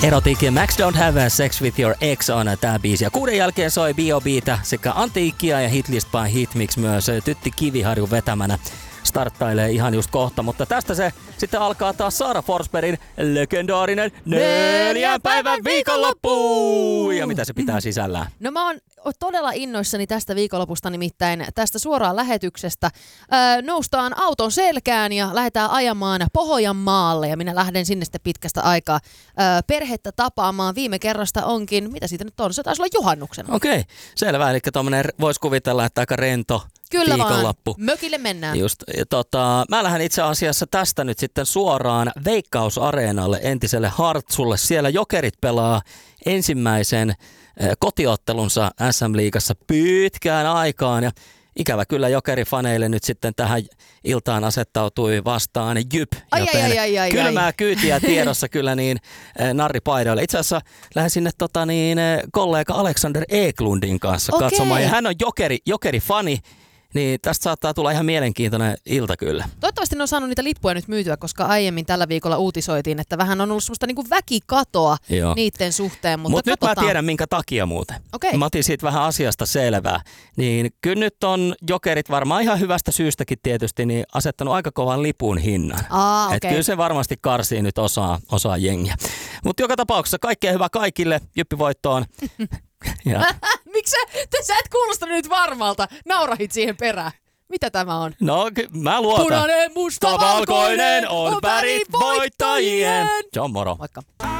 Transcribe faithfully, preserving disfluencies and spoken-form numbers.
Erotic ja Max Don't Have Sex With Your Ex on tää biisi. Ja kuuden jälkeen soi B O B:tä sekä Antiikkia ja Hitlist by Hitmix myös Tytti Kiviharju vetämänä. Starttailee ihan just kohta, mutta tästä se sitten alkaa taas Saara Forsbergin legendaarinen neljän päivän viikonloppu! Ja mitä se pitää sisällään? No mä oon todella innoissani tästä viikonlopusta, nimittäin tästä suoraan lähetyksestä. Öö, noustaan auton selkään ja lähdetään ajamaan Pohjanmaalle ja minä lähden sinne sitten pitkästä aikaa öö, perhettä tapaamaan. Viime kerrasta onkin, mitä siitä nyt on? Se taisi olla juhannuksena. Okei, selvä. Eli tommonen voisi kuvitella, että aika rento Kyllä viikonloppu. vaan, mökille mennään. Just, tota, mä lähden itse asiassa tästä nyt sitten suoraan Veikkaus-areenalle, entiselle Hartsulle. Siellä Jokerit pelaa ensimmäisen eh, kotiottelunsa S M-liigassa pitkään aikaan ja ikävä kyllä Jokerifaneille nyt sitten tähän iltaan asettautui vastaan Jyp, ai, joten ai, ai, ai, kylmää ai. kyytiä tiedossa kyllä niin eh, narripaidoille. Itse asiassa lähden sinne tota, niin, eh, kollega Alexander Eklundin kanssa Okei. katsomaan ja hän on jokeri, jokerifani. Niin tästä saattaa tulla ihan mielenkiintoinen ilta kyllä. Toivottavasti ne on saanut niitä lippuja nyt myytyä, koska aiemmin tällä viikolla uutisoitiin, että vähän on ollut semmoista niinku väkikatoa Joo. niiden suhteen. Mutta Mut nyt katsotaan. mä tiedän minkä takia muuten. Okei. Mä otin siitä vähän asiasta selvää. Niin kyllä nyt on Jokerit varmaan ihan hyvästä syystäkin tietysti niin asettanut aika kovan lipun hinnan. Aa, Et okei. kyllä se varmasti karsii nyt osaa, osaa jengiä. Mutta joka tapauksessa kaikkea hyvää kaikille. Jyppi voittoon. Ja. Miksi sä, sä et kuulostanut nyt varmalta? Naurahit siihen perään. Mitä tämä on? No ky- mä luotan. Punainen, musta, valkoinen on värit voittajien. Se on moro. Moikka.